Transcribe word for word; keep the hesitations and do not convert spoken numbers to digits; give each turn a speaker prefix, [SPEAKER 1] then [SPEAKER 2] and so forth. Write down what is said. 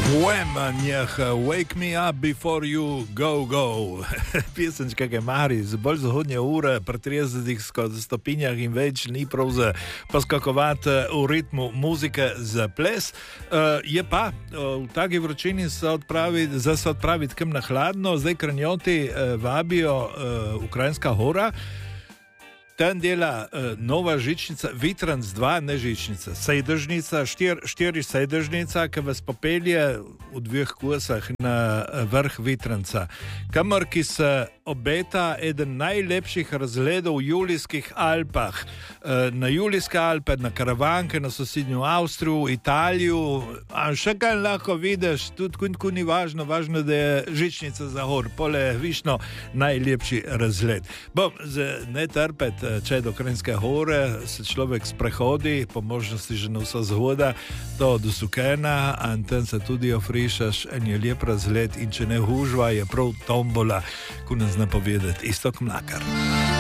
[SPEAKER 1] Njeh, Wake me up before you go, go. Piesenčka, ki je mari, z bolj zahodnje ure, pri tridesetih stopinjah in več, ni prav za poskakovati v ritmu muzike za ples. Uh, je pa uh, v taki vročini se odpraviti, za se odpraviti kam na hladno, zdaj kranjoti uh, vabijo uh, Ukrajinska hora. Tam dela uh, nova žičnica, Vitranc dva, ne žičnica, sejdežnica, štir, štiri sejdežnica, ki vas popelje v dveh kosah na vrh Vitranca. Kamor, ki se obeta eden najlepših razgledov v Julijskih Alpah. Uh, na Julijske Alpe, na Karavanke, na sosednjo Avstrijo, Italijo, a še kaj lahko vidiš, tudi ko ni važno, važno, da je žičnica za hor, pole višno najlepši razgled. Bom, ne trpeti, če do Kranjske hore se človek sprehodi, po možnosti že na vsa zhoda, do Dosukena, in tam se tudi ofrišaš, en je lep razgled, in če ne hužva, je prav tombola, ko nas napovedati Iztok Mlakar.